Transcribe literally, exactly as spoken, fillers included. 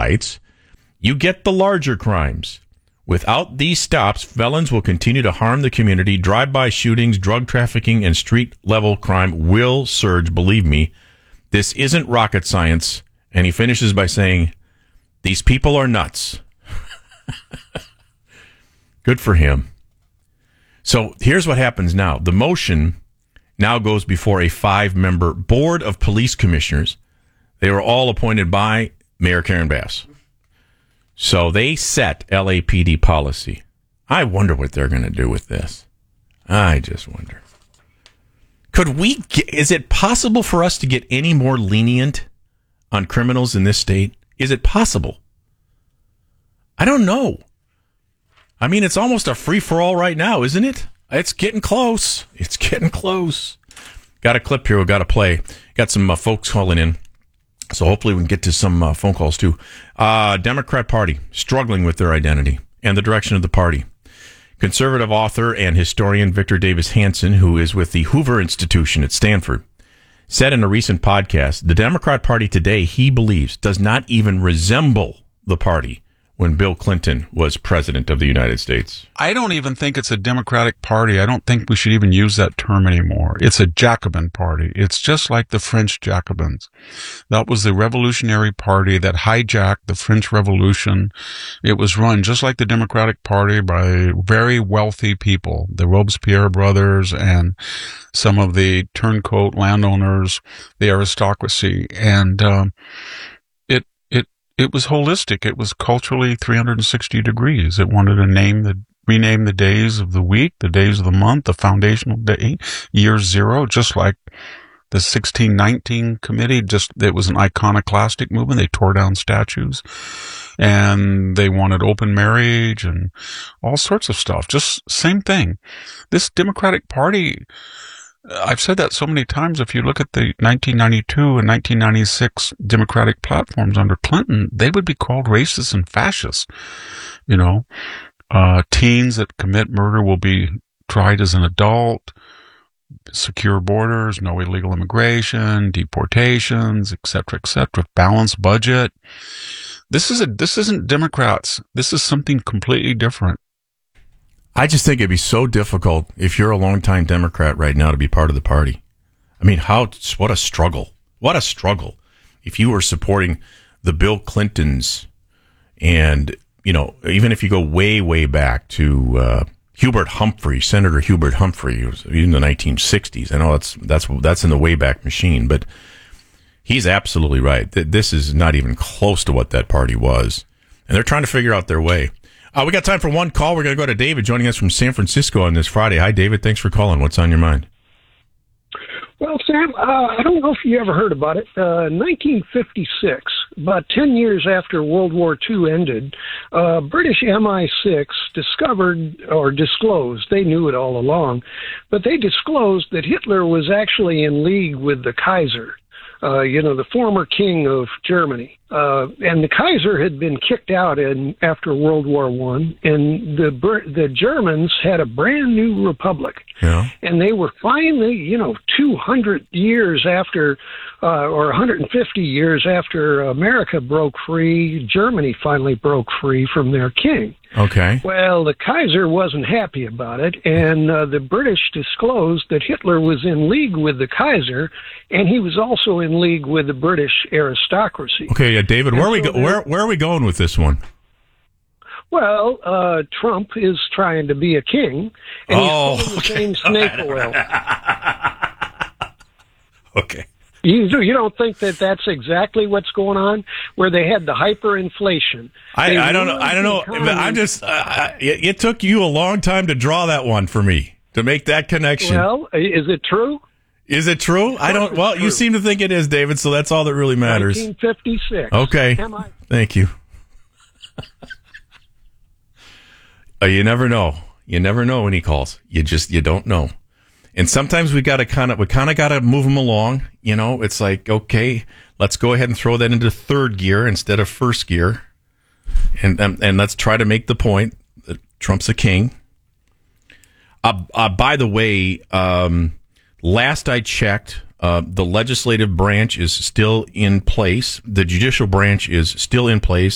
writes, you get the larger crimes. Without these stops, felons will continue to harm the community. Drive-by shootings, drug trafficking, and street-level crime will surge. Believe me, this isn't rocket science. And he finishes by saying, these people are nuts. Good for him. So here's what happens now. The motion now goes before a five-member board of police commissioners. They were all appointed by Mayor Karen Bass. So they set L A P D policy. I wonder what they're going to do with this. I just wonder. Could we get, is it possible for us to get any more lenient on criminals in this state? Is it possible? I don't know. I mean, it's almost a free-for-all right now, isn't it? It's getting close. It's getting close. Got a clip here we've got to play. Got some uh, folks calling in. So hopefully we can get to some uh, phone calls, too. Uh, Democrat Party struggling with their identity and the direction of the party. Conservative author and historian Victor Davis Hanson, who is with the Hoover Institution at Stanford, said in a recent podcast, the Democrat Party today, he believes, does not even resemble the party when Bill Clinton was president of the United States. I don't even think it's a Democratic Party. I don't think we should even use that term anymore. It's a Jacobin party. It's just like the French Jacobins. That was the revolutionary party that hijacked the French Revolution. It was run just like the Democratic Party by very wealthy people, the Robespierre brothers and some of the turncoat landowners, the aristocracy. And, um, It was holistic. It was culturally three hundred sixty degrees. It wanted to name the, rename the days of the week, the days of the month, the foundational day, year zero, just like the sixteen nineteen committee. Just, it was an iconoclastic movement. They tore down statues and they wanted open marriage and all sorts of stuff. Just same thing. This Democratic Party, I've said that so many times. If you look at the nineteen ninety-two and nineteen ninety-six Democratic platforms under Clinton, they would be called racist and fascist. You know, uh, teens that commit murder will be tried as an adult, secure borders, no illegal immigration, deportations, et cetera, et cetera, balanced budget. This is a, this isn't Democrats. This is something completely different. I just think it'd be so difficult if you're a longtime Democrat right now to be part of the party. I mean, how, what a struggle. What a struggle. If you were supporting the Bill Clintons and, you know, even if you go way, way back to uh, Hubert Humphrey, Senator Hubert Humphrey, who was in the nineteen sixties. I know that's, that's, that's in the Wayback Machine, but he's absolutely right. This is not even close to what that party was. And they're trying to figure out their way. Uh, we got time for one call. We're going to go to David joining us from San Francisco on this Friday. Hi, David. Thanks for calling. What's on your mind? Well, Sam, uh, I don't know if you ever heard about it. Uh, nineteen fifty-six, about ten years after World War Two ended, uh, British M I six discovered or disclosed, they knew it all along, but they disclosed that Hitler was actually in league with the Kaiser. Uh, you know, the former king of Germany. Uh, and the Kaiser had been kicked out in, after World War One, and the the Germans had a brand new republic. Yeah. And they were finally, you know, two hundred years after, uh, or one hundred fifty years after America broke free, Germany finally broke free from their king. Okay. Well, the Kaiser wasn't happy about it, and uh, the British disclosed that Hitler was in league with the Kaiser, and he was also in league with the British aristocracy. Okay, yeah, David, where are we go- where where are we going with this one? Well, uh, Trump is trying to be a king, and oh, he's okay. the same snake oil. Okay. You do, you don't think that that's exactly what's going on, where they had the hyperinflation? I, I don't know. I don't know. I'm just. Uh, it, it took you a long time to draw that one for me to make that connection. Well, is it true? Is it true? I don't. Well, you seem to think it is, David. So that's all that really matters. nineteen fifty-six. Okay. Am I? Thank you. uh, you never know. You never know when he calls. You just. You don't know. And sometimes we got to kind of, we kind of got to move them along. You know, it's like, okay, let's go ahead and throw that into third gear instead of first gear. And, and, and let's try to make the point that Trump's a king. Uh, uh, by the way, um, last I checked, uh, the legislative branch is still in place. The judicial branch is still in place.